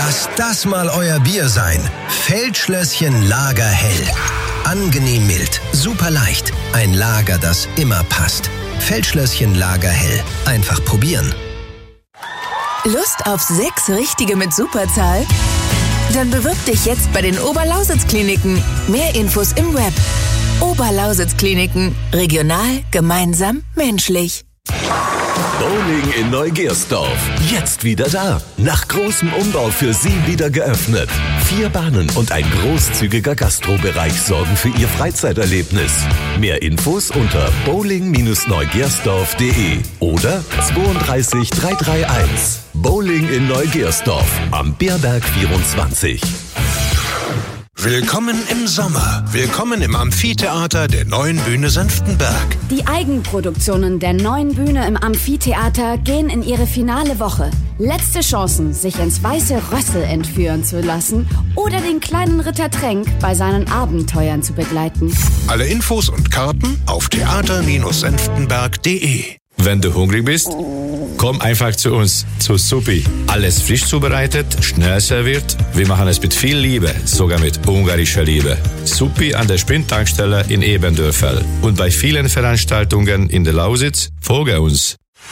Lass das mal euer Bier sein. Feldschlösschen Lagerhell. Angenehm mild, super leicht. Ein Lager, das immer passt. Feldschlösschen Lagerhell. Einfach probieren. Lust auf 6 Richtige mit Superzahl? Dann bewirb dich jetzt bei den Oberlausitz-Kliniken. Mehr Infos im Web. Oberlausitz-Kliniken. Regional, gemeinsam, menschlich. Bowling in Neugersdorf. Jetzt wieder da. Nach großem Umbau für Sie wieder geöffnet. 4 Bahnen und ein großzügiger Gastrobereich sorgen für Ihr Freizeiterlebnis. Mehr Infos unter bowling-neugersdorf.de oder 32 331. Bowling in Neugersdorf am Beerberg 24. Willkommen im Sommer. Willkommen im Amphitheater der Neuen Bühne Senftenberg. Die Eigenproduktionen der Neuen Bühne im Amphitheater gehen in ihre finale Woche. Letzte Chancen, sich ins weiße Rössel entführen zu lassen oder den kleinen Ritter Tränk bei seinen Abenteuern zu begleiten. Alle Infos und Karten auf theater-senftenberg.de. Wenn du hungrig bist, komm einfach zu uns, zu Suppi. Alles frisch zubereitet, schnell serviert. Wir machen es mit viel Liebe, sogar mit ungarischer Liebe. Suppi an der Sprint-Tankstelle in Ebendörfel. Und bei vielen Veranstaltungen in der Lausitz, folge uns.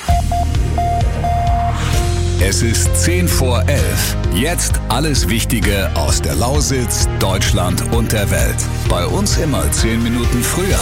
Es ist 10 vor 11. Jetzt alles Wichtige aus der Lausitz, Deutschland und der Welt. Bei uns immer 10 Minuten früher.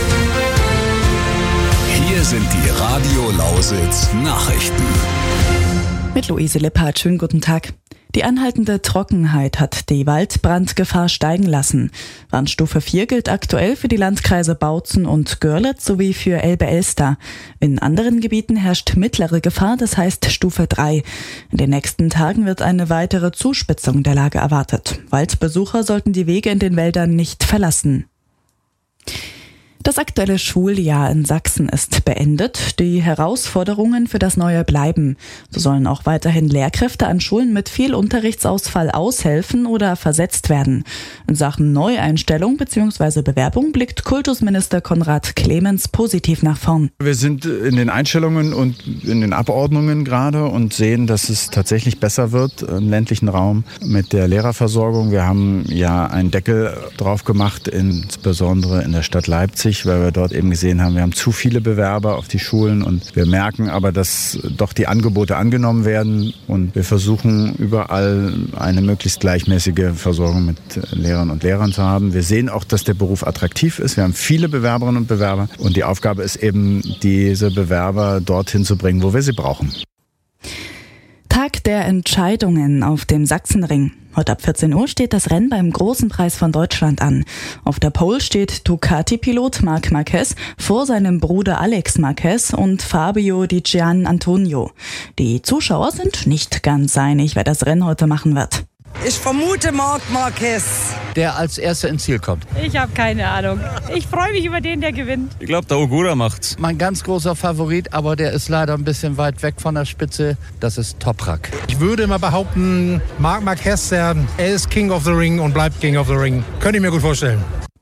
Hier sind die Radio Lausitz Nachrichten. Mit Luise Lippert, schönen guten Tag. Die anhaltende Trockenheit hat die Waldbrandgefahr steigen lassen. Warnstufe 4 gilt aktuell für die Landkreise Bautzen und Görlitz sowie für Elbe-Elster. In anderen Gebieten herrscht mittlere Gefahr, das heißt Stufe 3. In den nächsten Tagen wird eine weitere Zuspitzung der Lage erwartet. Waldbesucher sollten die Wege in den Wäldern nicht verlassen. Das aktuelle Schuljahr in Sachsen ist beendet. Die Herausforderungen für das neue bleiben. So sollen auch weiterhin Lehrkräfte an Schulen mit viel Unterrichtsausfall aushelfen oder versetzt werden. In Sachen Neueinstellung bzw. Bewerbung blickt Kultusminister Konrad Clemens positiv nach vorn. Wir sind in den Einstellungen und in den Abordnungen gerade und sehen, dass es tatsächlich besser wird im ländlichen Raum mit der Lehrerversorgung. Wir haben ja einen Deckel drauf gemacht, insbesondere in der Stadt Leipzig, weil wir dort eben gesehen haben, wir haben zu viele Bewerber auf die Schulen und wir merken aber, dass doch die Angebote angenommen werden und wir versuchen überall eine möglichst gleichmäßige Versorgung mit Lehrern und Lehrern zu haben. Wir sehen auch, dass der Beruf attraktiv ist. Wir haben viele Bewerberinnen und Bewerber und die Aufgabe ist eben, diese Bewerber dorthin zu bringen, wo wir sie brauchen. Tag der Entscheidungen auf dem Sachsenring. Heute ab 14 Uhr steht das Rennen beim Großen Preis von Deutschland an. Auf der Pole steht Ducati-Pilot Marc Marquez vor seinem Bruder Alex Marquez und Fabio Di Gian Antonio. Die Zuschauer sind nicht ganz einig, wer das Rennen heute machen wird. Ich vermute Marc Marquez. Der als Erster ins Ziel kommt. Ich habe keine Ahnung. Ich freue mich über den, der gewinnt. Ich glaube, der Ogura macht's. Mein ganz großer Favorit, aber der ist leider ein bisschen weit weg von der Spitze. Das ist Toprak. Ich würde mal behaupten, Marc Marquez, er ist King of the Ring und bleibt King of the Ring. Könnte ich mir gut vorstellen.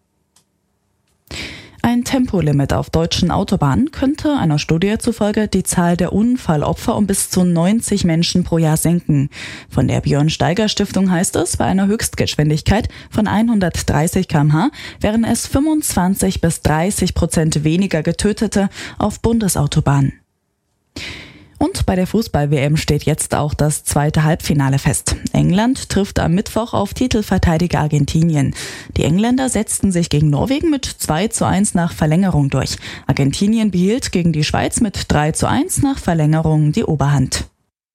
Ein Tempolimit auf deutschen Autobahnen könnte einer Studie zufolge die Zahl der Unfallopfer um bis zu 90 Menschen pro Jahr senken. Von der Björn-Steiger-Stiftung heißt es, bei einer Höchstgeschwindigkeit von 130 km/h wären es 25-30% weniger Getötete auf Bundesautobahnen. Und bei der Fußball-WM steht jetzt auch das zweite Halbfinale fest. England trifft am Mittwoch auf Titelverteidiger Argentinien. Die Engländer setzten sich gegen Norwegen mit 2:1 nach Verlängerung durch. Argentinien behielt gegen die Schweiz mit 3:1 nach Verlängerung die Oberhand.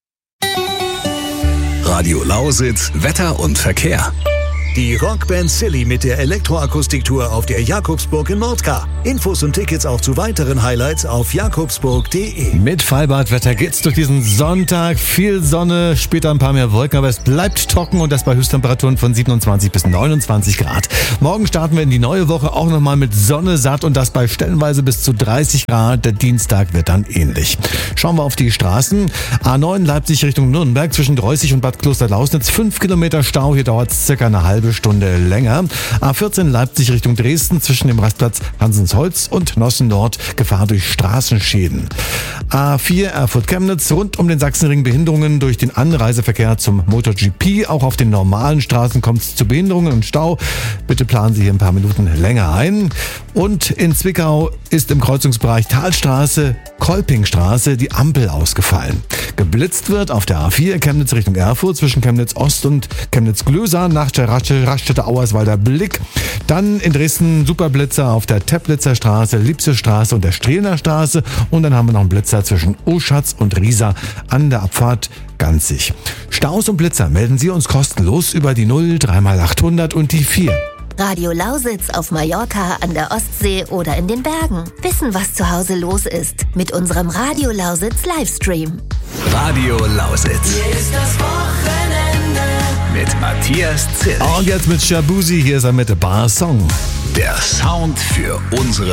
Radio Lausitz, Wetter und Verkehr. Die Rockband Silly mit der Elektroakustiktour auf der Jakobsburg in Mordka. Infos und Tickets auch zu weiteren Highlights auf jakobsburg.de. Mit Freibadwetter geht's durch diesen Sonntag. Viel Sonne, später ein paar mehr Wolken, aber es bleibt trocken und das bei Höchsttemperaturen von 27 bis 29 Grad. Morgen starten wir in die neue Woche auch nochmal mit Sonne satt und das bei stellenweise bis zu 30 Grad. Der Dienstag wird dann ähnlich. Schauen wir auf die Straßen. A9 Leipzig Richtung Nürnberg zwischen Dreußig und Bad Klosterlausnitz. 5 Kilometer Stau, hier dauert es circa eine halbe halbe Stunde länger. A14 Leipzig Richtung Dresden zwischen dem Rastplatz Hansensholz und Nossen Nord Gefahr durch Straßenschäden. A4 Erfurt-Chemnitz rund um den Sachsenring Behinderungen durch den Anreiseverkehr zum MotoGP. Auch auf den normalen Straßen kommt es zu Behinderungen und Stau. Bitte planen Sie hier ein paar Minuten länger ein. Und in Zwickau ist im Kreuzungsbereich Talstraße, Kolpingstraße die Ampel ausgefallen. Geblitzt wird auf der A4 Chemnitz Richtung Erfurt zwischen Chemnitz Ost und Chemnitz Glöser nach der Raststätte Auerswalder Blick. Dann in Dresden Superblitzer auf der Teplitzer Straße, Liebse Straße und der Strehner Straße. Und dann haben wir noch einen Blitzer zwischen Oschatz und Riesa an der Abfahrt Ganzig. Staus und Blitzer melden Sie uns kostenlos über die 0 3x800 und die 4. Radio Lausitz auf Mallorca, an der Ostsee oder in den Bergen. Wissen, was zu Hause los ist. Mit unserem Radio Lausitz Livestream. Radio Lausitz. Hier ist das Wochenende. Mit Matthias Zilch. Und jetzt mit Shabuzi, hier ist er mit Bar Song. Der Sound für unsere